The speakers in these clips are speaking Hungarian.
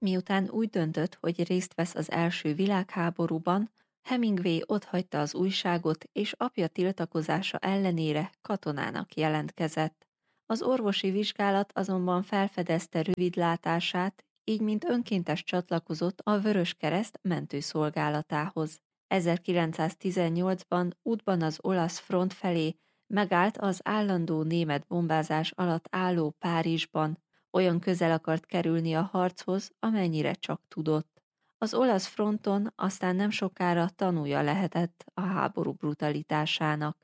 Miután úgy döntött, hogy részt vesz az első világháborúban, Hemingway otthagyta az újságot, és apja tiltakozása ellenére katonának jelentkezett. Az orvosi vizsgálat azonban felfedezte rövidlátását, így mint önkéntes csatlakozott a Vöröskereszt mentőszolgálatához. 1918-ban útban az olasz front felé megállt az állandó német bombázás alatt álló Párizsban, olyan közel akart kerülni a harchoz, amennyire csak tudott. Az olasz fronton aztán nem sokára tanúja lehetett a háború brutalitásának.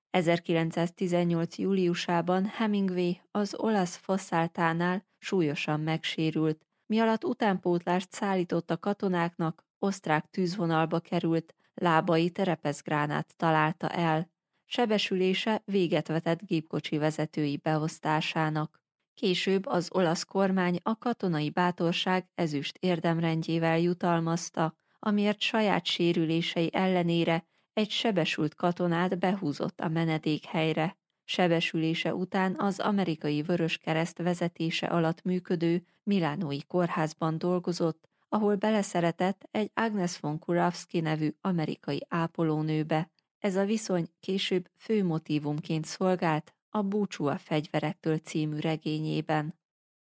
1918. júliusában Hemingway az olasz Fosszáltánál súlyosan megsérült, mi alatt utánpótlást szállított a katonáknak, osztrák tűzvonalba került, lábait repeszgránát találta el. Sebesülése véget vetett gépkocsi vezetői beosztásának. Később az olasz kormány a katonai bátorság ezüst érdemrendjével jutalmazta, amiért saját sérülései ellenére egy sebesült katonát behúzott a menedékhelyre. Sebesülése után az amerikai Vöröskereszt vezetése alatt működő milánói kórházban dolgozott, ahol beleszeretett egy Agnes von Kurawski nevű amerikai ápolónőbe. Ez a viszony később fő motívumként szolgált a Búcsú a fegyverektől című regényében.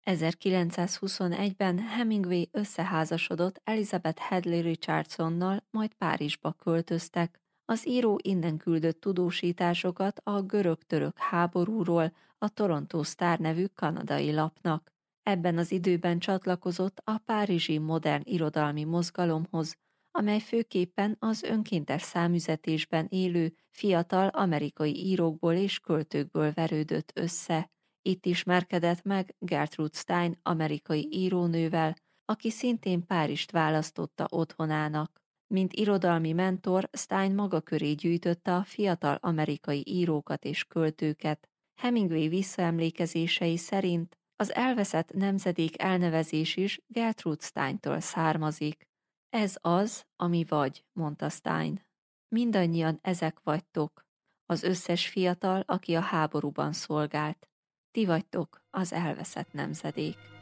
1921-ben Hemingway összeházasodott Elizabeth Hadley Richardsonnal, majd Párizsba költöztek. Az író innen küldött tudósításokat a görög-török háborúról a Toronto Star nevű kanadai lapnak. Ebben az időben csatlakozott a párizsi modern irodalmi mozgalomhoz, amely főképpen az önkéntes számüzetésben élő fiatal amerikai írókból és költőkből verődött össze. Itt ismerkedett meg Gertrude Stein amerikai írónővel, aki szintén Párizst választotta otthonának. Mint irodalmi mentor, Stein maga köré gyűjtötte a fiatal amerikai írókat és költőket. Hemingway visszaemlékezései szerint az elveszett nemzedék elnevezés is Gertrude Steintől származik. Ez az, ami vagy, mondta Stein. Mindannyian ezek vagytok, az összes fiatal, aki a háborúban szolgált. Ti vagytok az elveszett nemzedék.